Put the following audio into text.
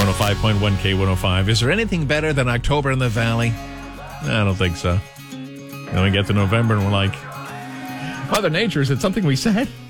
105.1 K105. Is there anything better than October in the Valley? I don't think so. Then we get to November and we're like, Mother Nature, is it something we said?